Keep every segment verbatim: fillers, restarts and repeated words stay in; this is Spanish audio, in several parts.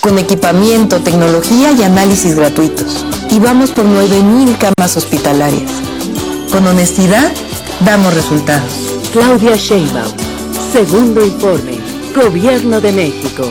con equipamiento, tecnología y análisis gratuitos. Y vamos por nueve mil camas hospitalarias. Con honestidad, damos resultados. Claudia Sheinbaum, segundo informe, Gobierno de México.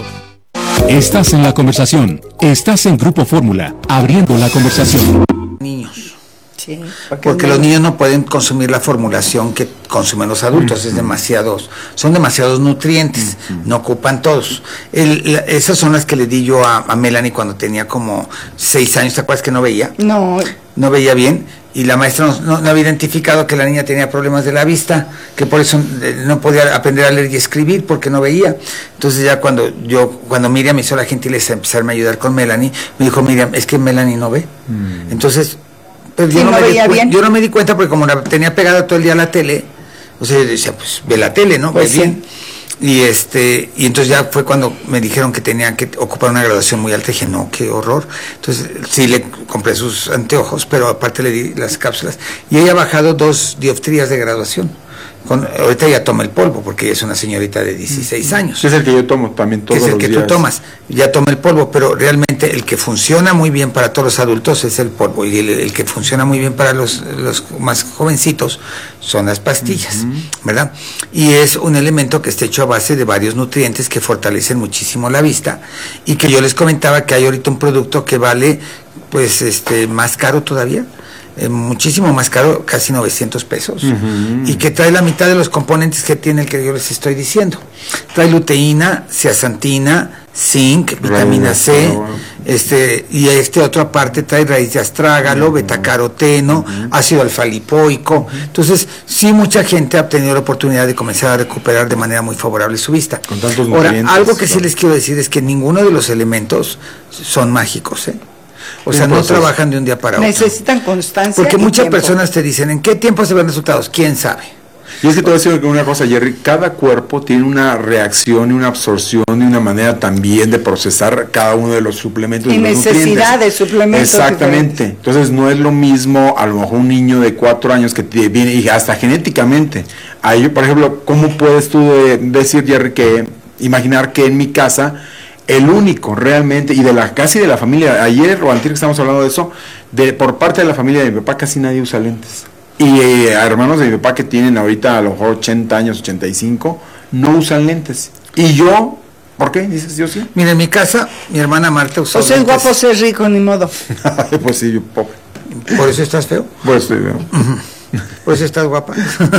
Estás en la conversación, estás en Grupo Fórmula, abriendo la conversación. Niños. Sí, porque, porque los niños no pueden consumir la formulación que consumen los adultos, uh-huh. es demasiados, son demasiados nutrientes, uh-huh. no ocupan todos. El, la, esas son las que le di yo a, a Melanie cuando tenía como seis años, ¿te acuerdas que no veía? No. No veía bien, y la maestra no, no, no había identificado que la niña tenía problemas de la vista, que por eso no podía aprender a leer y escribir, porque no veía. Entonces ya cuando yo, cuando Miriam me hizo la gentileza de empezarme a ayudar con Melanie, me dijo, Miriam, es que Melanie no ve. Uh-huh. Entonces... Pero yo, no no me di cu- yo no me di cuenta porque como la tenía pegada todo el día a la tele, o sea, yo decía, pues ve la tele, ¿no? Pues ve sí. bien. Y este, y entonces ya fue cuando me dijeron que tenían que ocupar una graduación muy alta, y dije, no, qué horror. Entonces sí le compré sus anteojos, pero aparte le di las cápsulas. Y ella ha bajado dos dioptrías de graduación. Con, ahorita ya toma el polvo, porque ella es una señorita de dieciséis años. Es el que yo tomo también todos los días. Es el que tú tomas, ya toma el polvo, pero realmente el que funciona muy bien para todos los adultos es el polvo, y el, el que funciona muy bien para los, los más jovencitos son las pastillas, uh-huh. ¿verdad? Y es un elemento que está hecho a base de varios nutrientes que fortalecen muchísimo la vista, y que yo les comentaba que hay ahorita un producto que vale, pues, este, más caro todavía. Eh, muchísimo más caro, casi novecientos pesos, uh-huh. y que trae la mitad de los componentes que tiene el que yo les estoy diciendo. Trae luteína, zeaxantina, zinc, vitamina C, este, y este otro aparte trae raíz de astrágalo, uh-huh. betacaroteno, uh-huh. ácido alfa-lipoico. Uh-huh. Entonces, sí, mucha gente ha tenido la oportunidad de comenzar a recuperar de manera muy favorable su vista. Con tantos Ahora, nutrientes, algo que ¿no? sí les quiero decir es que ninguno de los elementos son mágicos, ¿eh? O sea, no trabajan de un día para otro. Necesitan constancia. Porque muchas tiempo. personas te dicen, ¿en qué tiempo se ven resultados? ¿Quién sabe? Y es que te voy a decir una cosa, Jerry, cada cuerpo tiene una reacción y una absorción y una manera también de procesar cada uno de los suplementos. Y necesidad de suplementos. Exactamente. Diferentes. Entonces no es lo mismo a lo mejor un niño de cuatro años que te viene, y hasta genéticamente. Ahí, por ejemplo, ¿cómo puedes tú de, decir, Jerry, que imaginar que en mi casa el único realmente, y de la casi de la familia, ayer o antes que estamos hablando de eso, de por parte de la familia de mi papá casi nadie usa lentes. Y eh, hermanos de mi papá que tienen ahorita a lo mejor ochenta años, ochenta y cinco, no usan lentes. Y yo, ¿por qué? Dices, yo sí. Mira, en mi casa, mi hermana Marta usó lentes. O sea, es guapo ser rico, ni modo. Pues sí, yo pobre. ¿Por eso estás feo? Pues sí, feo. Uh-huh. ¿Por eso estás guapa?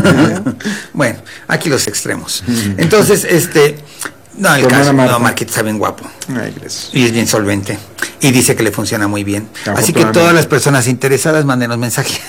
Bueno, aquí los extremos. Entonces, este... No, el caso, no, Marquita está bien guapo. Ay, gracias. Y es bien solvente. Y dice que le funciona muy bien. Así que bien. Todas las personas interesadas, mándenos mensaje.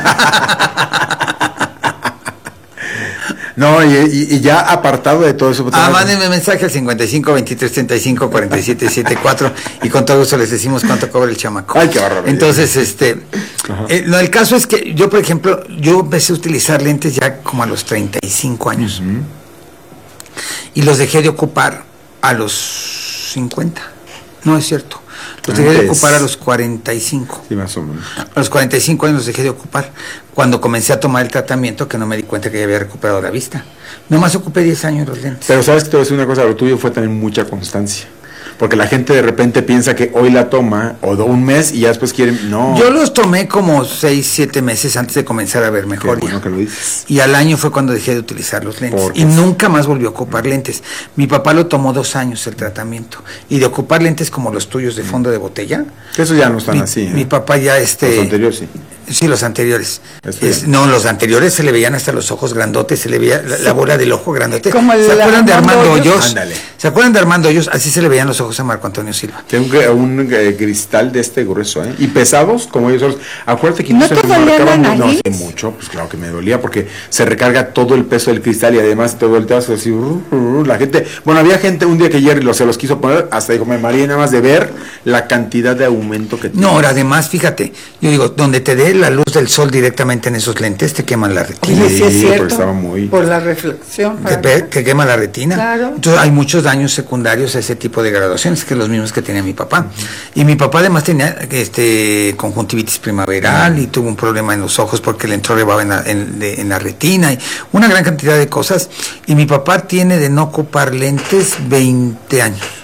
No, y, y, y ya apartado de todo eso. Ah, mándenme mensaje al cincuenta y cinco, veintitrés, treinta y cinco, cuarenta y siete, setenta y cuatro y con todo gusto les decimos cuánto cobra el chamaco. Ay, qué barbaridad. Entonces, este, eh, no, el caso es que yo, por ejemplo, yo empecé a utilizar lentes ya como a los treinta y cinco años. Uh-huh. Y los dejé de ocupar a los cincuenta. No es cierto. Los dejé de ocupar a los cuarenta y cinco. Sí, más o menos. A los cuarenta y cinco años los dejé de ocupar. Cuando comencé a tomar el tratamiento, que no me di cuenta que ya había recuperado la vista. Nomás ocupé diez años los lentes. Pero sabes que te voy a decir una cosa, lo tuyo fue tener mucha constancia. Porque la gente de repente piensa que hoy la toma, o de un mes, y ya después quieren, no. Yo los tomé como seis, siete meses antes de comenzar a ver mejor. Qué bueno que lo dices. Y al año fue cuando dejé de utilizar los lentes. Y nunca más volví a ocupar lentes. Mi papá lo tomó dos años el tratamiento. Y de ocupar lentes como los tuyos de fondo de botella. Eso ya no están mi, así. ¿eh? Mi papá ya este... Los anteriores sí. Sí, los anteriores. Es, no, los anteriores se le veían hasta los ojos grandotes, se le veía la, la bola del ojo grandote. Como el ¿Se acuerdan de Armando Hoyos? Ándale. ¿Se acuerdan de Armando Hoyos? Así se le veían los ojos a Marco Antonio Silva. Tiene un, un eh, cristal de este grueso, ¿eh? Y pesados como ellos solos. Acuérdate que ¿No te dolía la no, nariz? no, sí, mucho, pues claro que me dolía porque se recarga todo el peso del cristal y además te volteas así, uh, uh, la gente, bueno, había gente un día que Jerry lo, se los quiso poner, hasta dijo, me maría nada más de ver la cantidad de aumento que tiene. No, ahora además, fíjate, yo digo, donde te dé la luz del sol directamente en esos lentes, te queman la retina. Sí, sí es cierto, estaba muy... por la reflexión. Te, pe- te quema la retina. Claro. Entonces hay muchos daños secundarios a ese tipo de graduaciones, que los mismos que tenía mi papá. Uh-huh. Y mi papá además tenía este conjuntivitis primaveral, uh-huh, y tuvo un problema en los ojos porque le entró rebaba en la, en, de, en la retina, y una gran cantidad de cosas. Y mi papá tiene de no ocupar lentes veinte años.